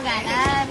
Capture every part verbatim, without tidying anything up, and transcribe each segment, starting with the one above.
a ganar.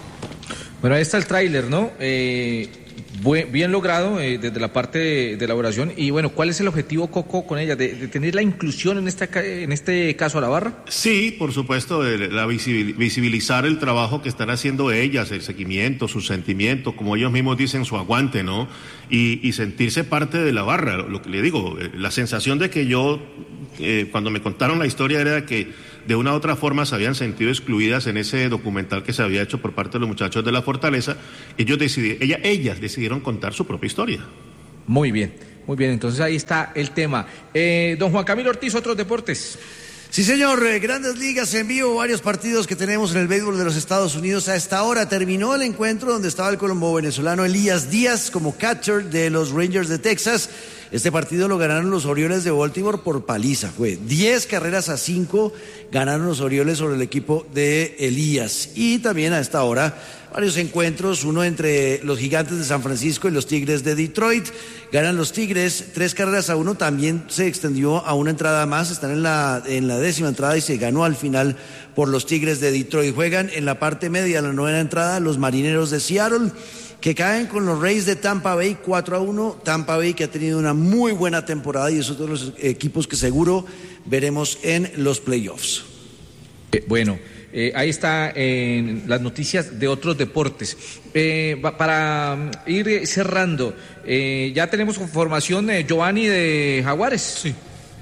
Bueno, ahí está el tráiler, ¿no? Eh, buen, bien logrado eh, desde la parte de, de elaboración. Y bueno, ¿cuál es el objetivo, Coco, con ella? ¿De, de tener la inclusión en, esta, en este caso a la barra? Sí, por supuesto, de la visibilizar el trabajo que están haciendo ellas, el seguimiento, sus sentimientos, como ellos mismos dicen, su aguante, ¿no? Y, y sentirse parte de la barra. Lo que le digo, la sensación de que yo, eh, cuando me contaron la historia, era que de una u otra forma se habían sentido excluidas en ese documental que se había hecho por parte de los muchachos de la Fortaleza. Ellos decidieron, ella, ellas decidieron contar su propia historia. Muy bien, muy bien, entonces ahí está el tema. Eh, don Juan Camilo Ortiz, otros deportes. Sí, señor, eh, Grandes Ligas en vivo, varios partidos que tenemos en el béisbol de los Estados Unidos. A esta hora terminó el encuentro donde estaba el colombo venezolano Elías Díaz como catcher de los Rangers de Texas. Este partido lo ganaron los Orioles de Baltimore por paliza. Fue diez carreras a cinco, ganaron los Orioles sobre el equipo de Elías. Y también a esta hora varios encuentros, uno entre los Gigantes de San Francisco y los Tigres de Detroit. Ganan los Tigres tres carreras a uno, también se extendió a una entrada más, están en la, en la décima entrada y se ganó al final por los Tigres de Detroit. Juegan en la parte media de la novena entrada los Marineros de Seattle, que caen con los Rays de Tampa Bay cuatro a uno. Tampa Bay, que ha tenido una muy buena temporada y es otro de los equipos que seguro veremos en los playoffs. Eh, bueno, eh, ahí está en las noticias de otros deportes. Eh, para ir cerrando, eh, ya tenemos formación de Giovanni de Jaguares. Sí.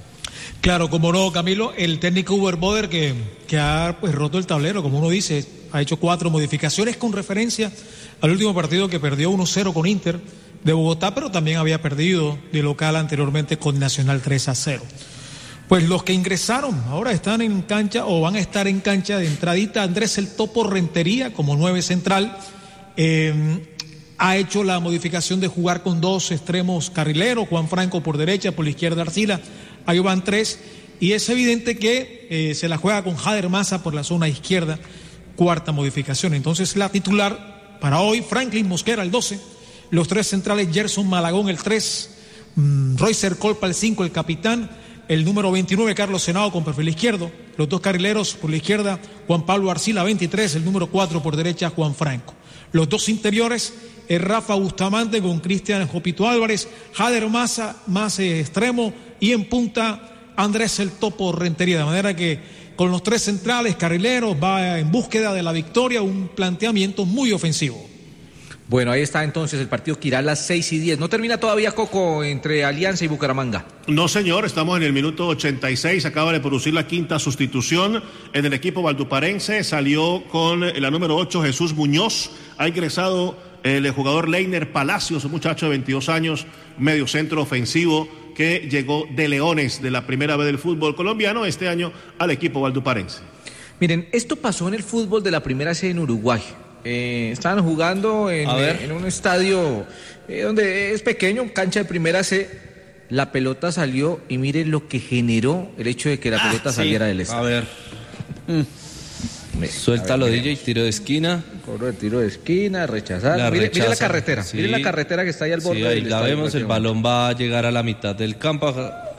Claro, como no, Camilo, el técnico Uber Boder que, que ha pues roto el tablero, como uno dice, ha hecho cuatro modificaciones con referencia al último partido que perdió uno cero con Inter de Bogotá, pero también había perdido de local anteriormente con Nacional tres a cero. Pues los que ingresaron ahora están en cancha o van a estar en cancha de entradita. Andrés El Topo Rentería como nueve central, eh, ha hecho la modificación de jugar con dos extremos carrileros, Juan Franco por derecha, por la izquierda Arcila, ahí van tres, y es evidente que eh, se la juega con Jader Maza por la zona izquierda, cuarta modificación. Entonces la titular para hoy, Franklin Mosquera el doce, los tres centrales Gerson Malagón el tres, mmm, Roycer Colpa el cinco, el capitán, el número veintinueve Carlos Senado con perfil izquierdo, los dos carrileros por la izquierda Juan Pablo Arcila veintitrés, el número cuatro por derecha Juan Franco. Los dos interiores, el Rafa Bustamante con Cristian Jopito Álvarez, Jader Maza más eh, extremo y en punta Andrés El Topo Rentería, de manera que con los tres centrales carrileros va en búsqueda de la victoria, un planteamiento muy ofensivo. Bueno, ahí está entonces el partido que irá a las seis y diez. ¿No termina todavía, Coco, entre Alianza y Bucaramanga? No, señor, estamos en el minuto ochenta y seis, acaba de producir la quinta sustitución en el equipo valduparense, salió con la número ocho Jesús Muñoz, ha ingresado el jugador Leiner Palacios, un muchacho de veintidós años, medio centro ofensivo, que llegó de Leones, de la primera vez del fútbol colombiano, este año al equipo valduparense. Miren, esto pasó en el fútbol de la primera C en Uruguay. Eh, estaban jugando en, eh, en un estadio eh, donde es pequeño, cancha de primera C. La pelota salió y miren lo que generó el hecho de que la ah, pelota sí. saliera del estadio. A ver. Mm. Suéltalo, D J, tiro de esquina. Cobro de tiro de esquina, rechazar. Mire, mire la carretera, sí. Mire la carretera que está ahí al borde. Sí, ahí la vemos, el balón va a llegar a la mitad del campo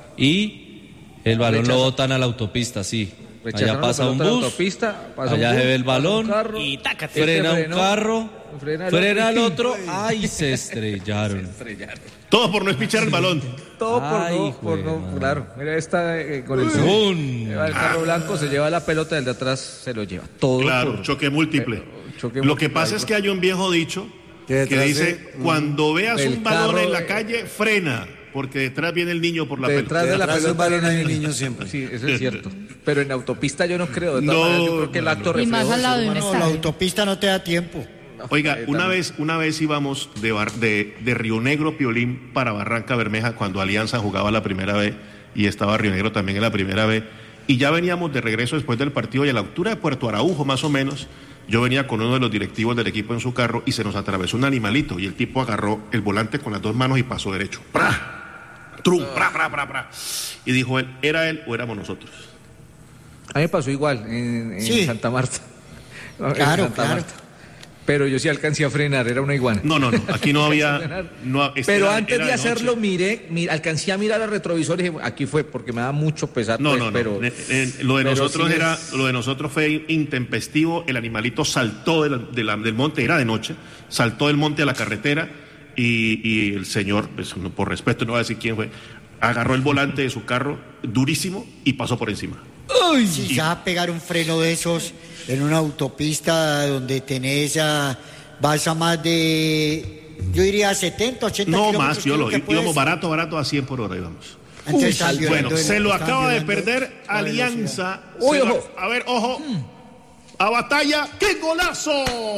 y el balón Rechaza. Lo botan a la autopista, sí. Rechazaron allá pasa un bus, autopista, pasa allá un bus, se ve el balón, un carro, y tácate, frena un carro, frena el frena otro, el otro ay, se estrellaron. se estrellaron. Todo por no espichar el balón. Todo por ay, no, por no, claro. Mira, esta eh, con el, zoom, el carro blanco se lleva la pelota, el de atrás se lo lleva. Todo claro, por, choque múltiple. Eh, choque lo múltiple, que pasa es que hay un viejo dicho que dice, de, cuando veas un balón en la calle, frena. Porque detrás viene el niño por la detrás pelota. De la pelota viene el niño siempre. Sí, eso es cierto. Pero en autopista yo no creo. De todas no, maneras, yo creo que el acto y más al lado de un no, la autopista no te da tiempo. No, Oiga, eh, una vez, una vez íbamos de, Bar, de, de Río Negro, Piolín, para Barranca Bermeja cuando Alianza jugaba la primera vez y estaba Río Negro también en la primera vez. Y ya veníamos de regreso después del partido y a la altura de Puerto Araujo más o menos. Yo venía con uno de los directivos del equipo en su carro y se nos atravesó un animalito y el tipo agarró el volante con las dos manos y pasó derecho. ¡Pra! Trum, pra, pra, pra, pra. Y dijo él, ¿era él o éramos nosotros? A mí me pasó igual en, en sí. Santa Marta. Claro, en Santa claro. Marta. Pero yo sí alcancé a frenar, era una iguana. No, no, no, aquí no había... No, pero era, antes era de de hacerlo, miré, miré, alcancé a mirar al retrovisor y dije, aquí fue, porque me da mucho pesar. No, pues, no, no. Pero, eh, eh, lo, de nosotros sí era, es... lo de nosotros fue intempestivo, el animalito saltó de la, de la, del monte, era de noche, saltó del monte a la carretera y, y el señor, pues, por respeto no voy a decir quién fue, agarró el volante de su carro durísimo y pasó por encima. Uy, si ya pegar un freno de esos en una autopista donde tenés a, vas a más de, yo diría setenta, ochenta no kilómetros. más, yo lo que íbamos barato, barato a cien por hora íbamos. Entonces, Uy, bueno, se lo acaba de violando perder Alianza. Uy, lo, ojo. a ver, ojo. A Batalla. ¡Qué golazo!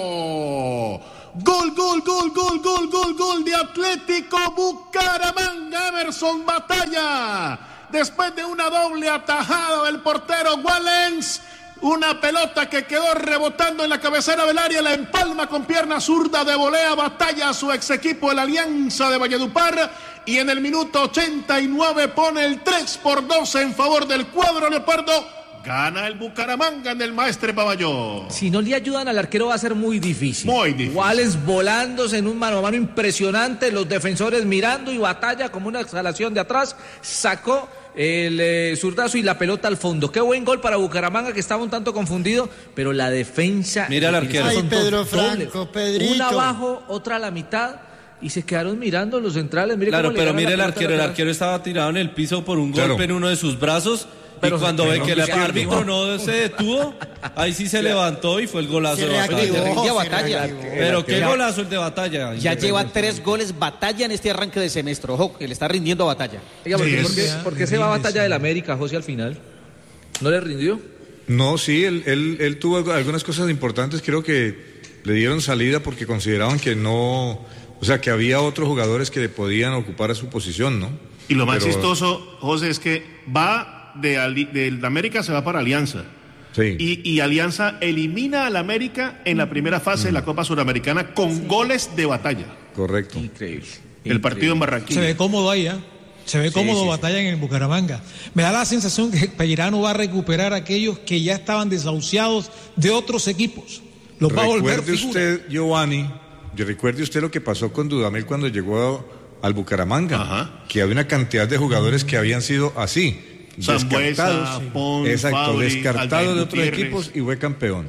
Gol, gol, gol, gol, gol, gol, gol de Atlético Bucaramanga. Emerson Batalla. Después de una doble atajada del portero Wallens, una pelota que quedó rebotando en la cabecera del área, la empalma con pierna zurda de volea Batalla a su ex equipo, el Alianza de Valledupar, y en el minuto ochenta y nueve pone el tres por dos en favor del cuadro leopardo. Gana el Bucaramanga en el Maestre Paballó. Si no le ayudan al arquero va a ser muy difícil. Muy difícil. Wallens volándose en un mano a mano impresionante, los defensores mirando y Batalla como una exhalación de atrás, sacó el eh, zurdazo y la pelota al fondo. Qué buen gol para Bucaramanga, que estaba un tanto confundido, pero la defensa... Mira al arquero. Ay, son Pedro dos Franco, dobles. Pedrito. Una abajo, otra a la mitad, y se quedaron mirando los centrales. Mire Claro, cómo le pero gana mire la el pelota arquero, el lateral. arquero estaba tirado en el piso por un Claro. golpe en uno de sus brazos. Pero y cuando se- ve pero que el se árbitro activó. no se detuvo, ahí sí se levantó y fue el golazo Se de Batalla. reactivó, Le rindía se Batalla. reactivó. Pero qué Ya- golazo el de Batalla. Ya lleva tres goles Batalla en este arranque de semestre. Ojo, que le está rindiendo a Batalla. Oiga, ¿por, Sí, qué, es- por qué- por qué se va a Batalla del América, José, al final? ¿No le rindió? No, sí, él, él, él tuvo algo- algunas cosas importantes, creo que le dieron salida porque consideraban que no, o sea, que había otros jugadores que le podían ocupar a su posición, ¿no? Y lo más Pero- chistoso, José, es que va de, Ali- del América, se va para Alianza. Sí. Y, y Alianza elimina al América en la primera fase de la Copa Suramericana con goles de Batalla. Correcto. Increíble. El partido en Se Barranquilla. ve cómodo ahí, ¿ah? Se ve cómodo sí, sí. Batalla en el Bucaramanga. Me da la sensación que Pellerano va a recuperar a aquellos que ya estaban desahuciados de otros equipos. Los va a volver Recuerde figura. usted, Giovanni, yo recuerde usted lo que pasó con Dudamel cuando llegó a- al Bucaramanga, Ajá. que había una cantidad de jugadores que habían sido así, Sambuesa, descartados, Pons, exacto, Fabri, descartados Aldair de otros Gutiérrez. equipos y fue campeón.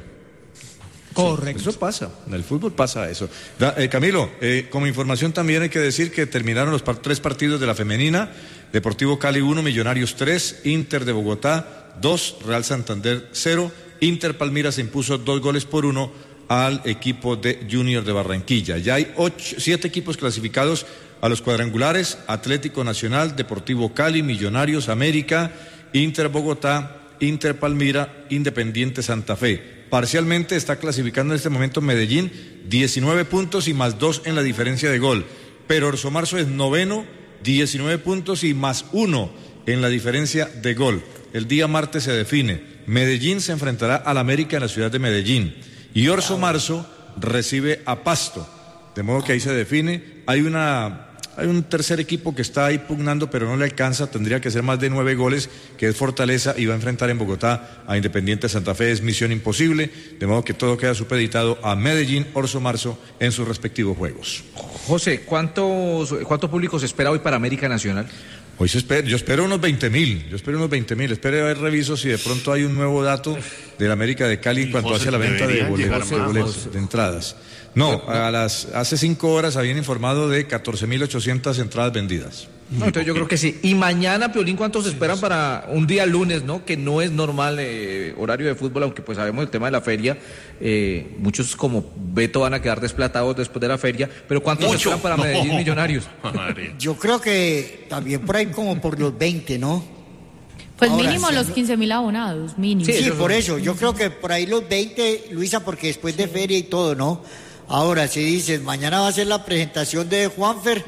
Correcto. Eso pasa, en el fútbol pasa eso. Da- eh, Camilo, eh, como información también hay que decir que terminaron los par- tres partidos de la femenina: Deportivo Cali uno, Millonarios tres, Inter de Bogotá dos, Real Santander cero, Inter Palmira se impuso dos goles por uno al equipo de Junior de Barranquilla. Ya hay ocho, siete equipos clasificados a los cuadrangulares: Atlético Nacional, Deportivo Cali, Millonarios, América, Inter Bogotá, Inter Palmira, Independiente Santa Fe. Parcialmente está clasificando en este momento Medellín, diecinueve puntos y más dos en la diferencia de gol. Pero Orso Marzo es noveno, diecinueve puntos y más uno en la diferencia de gol. El día martes se define. Medellín se enfrentará al América en la ciudad de Medellín. Y Orso Marzo recibe a Pasto. De modo que ahí se define. Hay una... Hay un tercer equipo que está ahí pugnando, pero no le alcanza, tendría que ser más de nueve goles, que es Fortaleza, y va a enfrentar en Bogotá a Independiente Santa Fe, es misión imposible, de modo que todo queda supeditado a Medellín, Orso Marzo, en sus respectivos juegos. José, ¿cuántos, ¿cuánto público se espera hoy para América Nacional? Hoy se espera, yo espero unos veinte mil, yo espero unos veinte mil, espero a ver, reviso si de pronto hay un nuevo dato de la América de Cali en Y cuanto José, hace la venta de deberían boletos, llegar de, más, boletos, José. de entradas. No, a las, hace cinco horas habían informado de catorce mil ochocientas entradas vendidas. No, entonces yo creo que sí. Y mañana, Piolín, ¿cuántos esperan para un día lunes, no? Que no es normal eh, horario de fútbol, aunque pues sabemos el tema de la feria. Eh, muchos como Beto van a quedar desplatados después de la feria. Pero ¿cuántos Mucho. esperan para No. Medellín Millonarios? Madre. Yo creo que también por ahí como por los veinte, ¿no? Pues Ahora, mínimo sí, los ¿no? quince mil abonados, mínimo. Sí, eso por son- eso. Yo creo que por ahí los veinte, Luisa, porque después de feria y todo, ¿no? Ahora, si dices, mañana va a ser la presentación de Juanfer,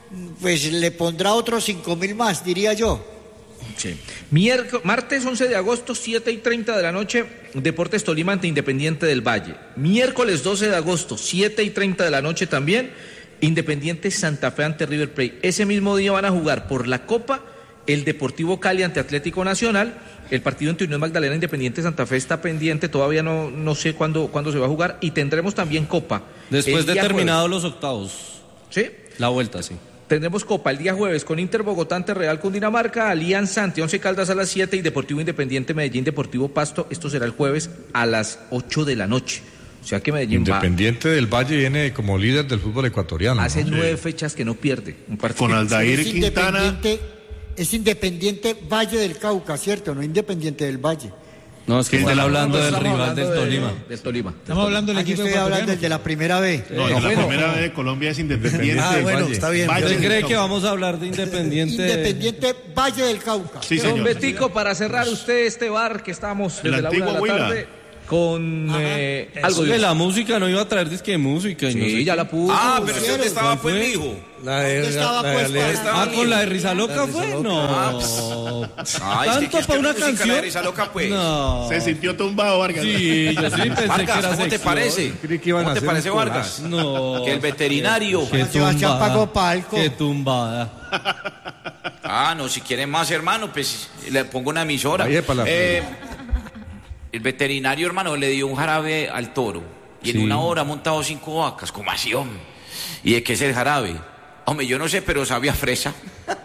pues le pondrá otros cinco mil más, diría yo. Sí. Miércoles, martes once de agosto, siete y treinta de la noche, Deportes Tolima ante Independiente del Valle. Miércoles doce de agosto, siete y treinta de la noche también, Independiente Santa Fe ante River Plate. Ese mismo día van a jugar por la Copa el Deportivo Cali ante Atlético Nacional. El partido entre Unión Magdalena Independiente Santa Fe está pendiente, todavía no, no sé cuándo, cuándo se va a jugar. Y tendremos también Copa. Después de terminados los octavos. ¿Sí? La vuelta, sí. Tendremos Copa el día jueves con Inter Bogotá ante Real Cundinamarca, Alianza ante Once Caldas a las siete y Deportivo Independiente Medellín Deportivo Pasto. Esto será el jueves a las ocho de la noche. O sea que Medellín Independiente va... del Valle viene como líder del fútbol ecuatoriano. Hace ¿no? nueve sí. fechas que no pierde. Un partido. Con Aldair es Quintana. Independiente, es Independiente Valle del Cauca, ¿cierto? No Independiente del Valle. No, es que están de la- hablando No, del estamos rival hablando del de- Tolima. Del Tolima. Estamos hablando del Aquí equipo estoy hablando ecuatoriano. del de la primera B. No, Eh, la bueno. primera vez de Colombia es Independiente. Ah, bueno, Valle. está bien. Valle. ¿Usted del cree Cauca. que vamos a hablar de Independiente? Independiente Valle del Cauca. Sí, Don señor. Betico, para cerrar usted este bar que estamos El desde la una de la antiguo Huila. tarde con eh, algo De de... la música no iba a traer disque de música. Y no Sí, sé ya qué. la puso. Ah, pero si pusieron. dónde estaba ¿Cuál pues fue? mi hijo. La de, ¿Dónde estaba la- la- puesta? la- Estaba Ah, con la de Risa Loca fue. Ah, No. Ay, es que Tanto es que para una música, la de canción. Risa Loca, pues. No. Se sintió tumbado, Vargas. Sí, yo sí pensé que Vargas, era ¿cómo te sección. parece? Creí que iban a ¿Cómo te hacer parece un Vargas? No. Que el veterinario. Qué Sebastián tumbada. pagó palco. Qué tumbada. Ah, no, si quieren más, hermano, pues le pongo una emisora. Ahí es para la- Eh, el veterinario, hermano, le dio un jarabe al toro. Y en Sí. una hora ha montado cinco vacas. ¿Cómo así, hombre? ¿Y de qué es el jarabe? Hombre, yo no sé, pero sabe a fresa.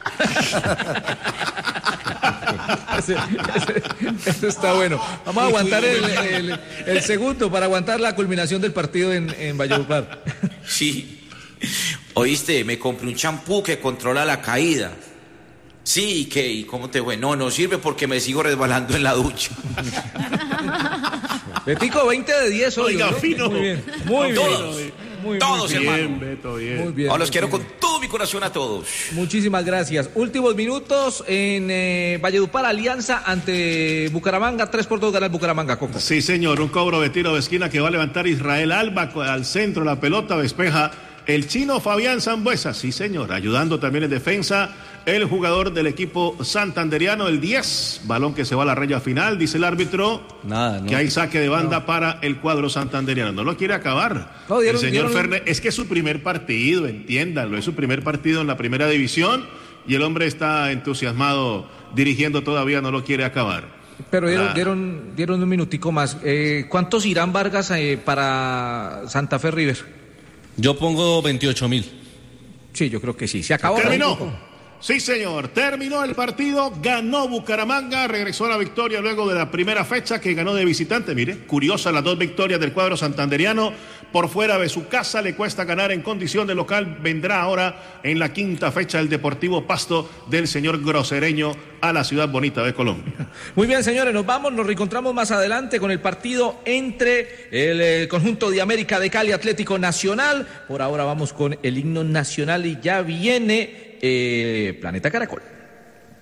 Ese- ese- Eso está bueno. Vamos a aguantar el, el- el segundo para aguantar la culminación del partido en, en Valledupar. Sí. Oíste, me compré un champú que controla la caída. Sí, ¿y qué? ¿Y cómo te fue? No, no sirve porque me sigo resbalando en la ducha. Betico, veinte de diez hoy. Oiga, ¿no? fino. Muy bien. Muy bien. Todos. Muy, Todos, muy bien. hermano. Bien, Beto, bien. Muy bien. Ahora los muy quiero bien. con todo mi corazón a todos. Muchísimas gracias. Últimos minutos en eh, Valledupar, Alianza ante Bucaramanga. tres por dos gana el Bucaramanga, Coco. Sí, señor, un cobro de tiro de esquina que va a levantar Israel Alba al centro, la pelota despeja el chino Fabián Sambuesa, sí señor, ayudando también en defensa el jugador del equipo santanderiano, el diez, balón que se va a la raya final, dice el árbitro, Nada, no. que hay saque de banda para el cuadro santanderiano, no lo quiere acabar. No, dieron- el señor dieron- Fernández, es que es su primer partido, entiéndanlo, es su primer partido en la primera división y el hombre está entusiasmado dirigiendo todavía, no lo quiere acabar. Pero dieron, Ah. dieron, dieron un minutico más. Eh, ¿Cuántos irán Vargas eh, para Santa Fe River? Yo pongo veintiocho mil. Sí, yo creo que sí. Se acabó. Terminó. Coco. Sí, señor. Terminó el partido. Ganó Bucaramanga. Regresó a la victoria luego de la primera fecha que ganó de visitante. Mire, curiosa las dos victorias del cuadro santanderiano. Por fuera de su casa le cuesta ganar en condición de local. Vendrá ahora en la quinta fecha el Deportivo Pasto del señor Grosereño a la ciudad bonita de Colombia. Muy bien, señores, nos vamos, nos reencontramos más adelante con el partido entre el eh, conjunto de América de Cali Atlético Nacional. Por ahora vamos con el himno nacional y ya viene eh, Planeta Caracol.